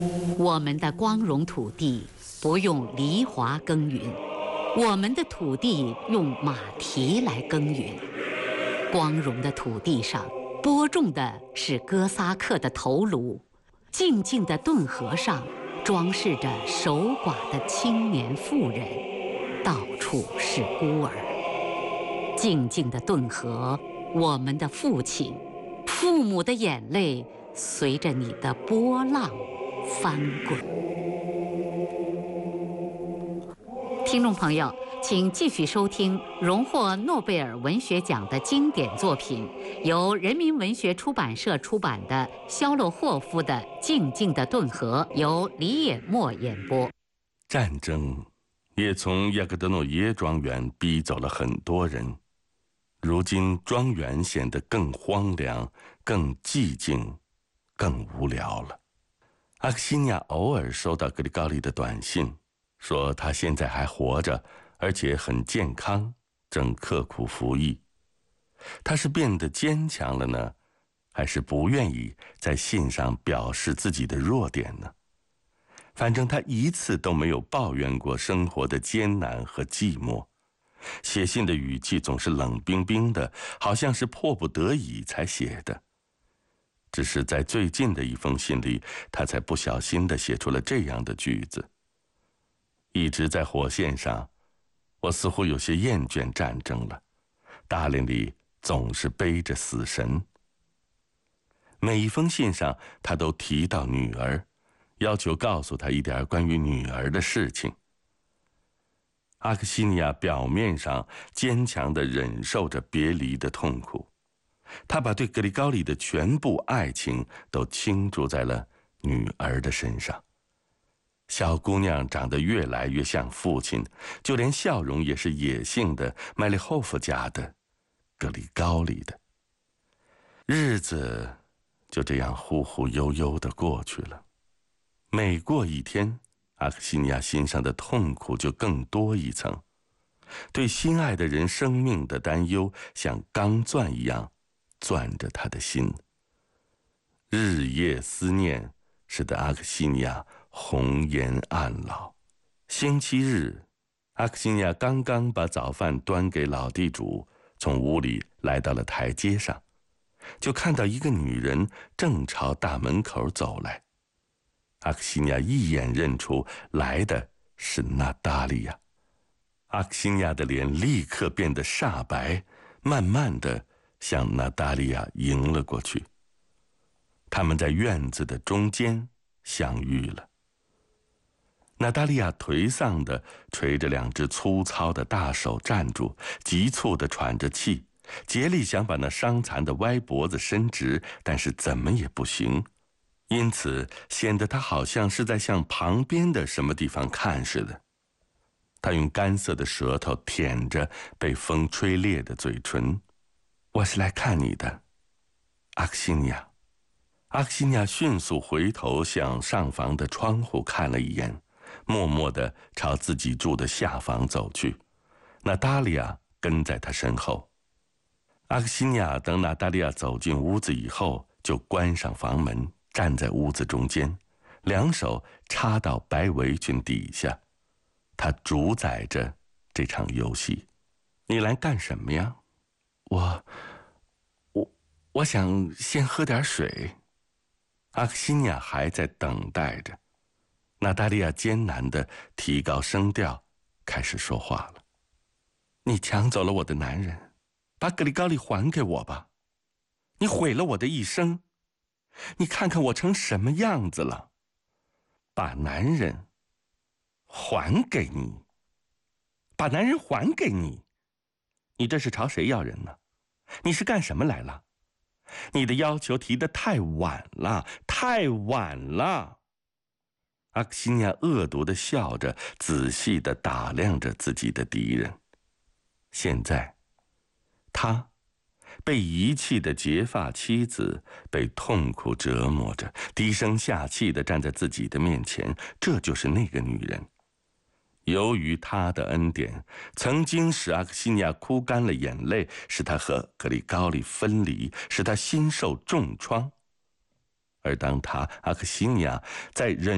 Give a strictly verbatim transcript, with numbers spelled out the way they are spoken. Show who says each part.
Speaker 1: 我们的光荣土地不用犁铧耕耘，我们的土地用马蹄来耕耘。光荣的土地上播种的是哥萨克的头颅，静静的顿河上装饰着守寡的青年妇人，到处是孤儿。静静的顿河，我们的父亲，父母的眼泪随着你的波浪翻滚。听众朋友，请继续收听荣获诺贝尔文学奖的经典作品，由人民文学出版社出版的肖洛霍夫的《静静的顿河》，由李野墨演播。
Speaker 2: 战争也从亚格德诺耶庄园逼走了很多人，如今庄园显得更荒凉、更寂静、更无聊了。阿克西尼亚偶尔收到格里高利的短信，说他现在还活着，而且很健康，正刻苦服役。他是变得坚强了呢，还是不愿意在信上表示自己的弱点呢？反正他一次都没有抱怨过生活的艰难和寂寞，写信的语气总是冷冰冰的，好像是迫不得已才写的。只是在最近的一封信里，他才不小心地写出了这样的句子：一直在火线上，我似乎有些厌倦战争了，大林里总是背着死神。每一封信上他都提到女儿，要求告诉他一点关于女儿的事情。阿克西尼亚表面上坚强地忍受着别离的痛苦，他把对格里高利的全部爱情都倾注在了女儿的身上。小姑娘长得越来越像父亲，就连笑容也是野性的，麦利霍夫家的，格里高利的。日子就这样忽忽悠悠地过去了。每过一天，阿克西尼亚心上的痛苦就更多一层，对心爱的人生命的担忧像钢钻一样攥着他的心。日夜思念使得阿克西尼亚红颜暗老。星期日，阿克西尼亚刚刚把早饭端给老地主，从屋里来到了台阶上，就看到一个女人正朝大门口走来。阿克西尼亚一眼认出来的是娜达莉亚。阿克西尼亚的脸立刻变得煞白，慢慢地向娜达莉亚迎了过去。他们在院子的中间相遇了。娜达莉亚颓丧地垂着两只粗糙的大手站住，急促地喘着气，竭力想把那伤残的歪脖子伸直，但是怎么也不行，因此显得她好像是在向旁边的什么地方看似的。她用干涩的舌头舔着被风吹裂的嘴唇。我是来看你的，阿克西尼亚。阿克西尼亚迅速回头向上房的窗户看了一眼，默默地朝自己住的下房走去。娜达莉亚跟在他身后。阿克西尼亚等娜达莉亚走进屋子以后，就关上房门，站在屋子中间，两手插到白围裙底下。他主宰着这场游戏。你来干什么呀？我我我想先喝点水。阿克西尼亚还在等待着。娜达莉亚艰难地提高声调，开始说话了。你抢走了我的男人，把格里高利还给我吧。你毁了我的一生，你看看我成什么样子了。把男人还给你，把男人还给你，你这是朝谁要人呢？你是干什么来了？你的要求提得太晚了，太晚了。阿克西尼亚恶毒地笑着，仔细地打量着自己的敌人。现在，他被遗弃的结发妻子被痛苦折磨着，低声下气地站在自己的面前。这就是那个女人。由于他的恩典，曾经使阿克西尼亚哭干了眼泪，使他和格里高利分离，使他心受重创。而当他阿克西尼亚在忍